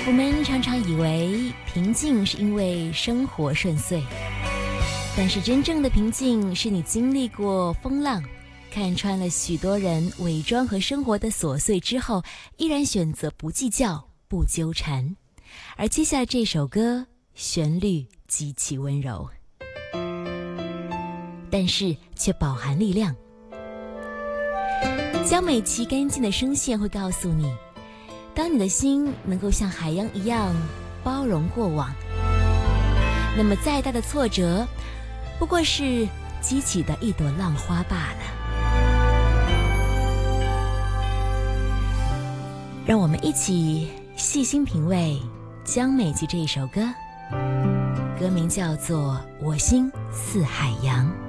我们常常以为平静是因为生活顺遂，但是真正的平静是你经历过风浪，看穿了许多人伪装和生活的琐碎之后，依然选择不计较、不纠缠。而接下来这首歌旋律极其温柔，但是却饱含力量。江美琪干净的声线会告诉你，当你的心能够像海洋一样包容过往，那么再大的挫折不过是激起的一朵浪花罢了。让我们一起细心品味江美琪这一首歌，歌名叫做《我心似海洋》。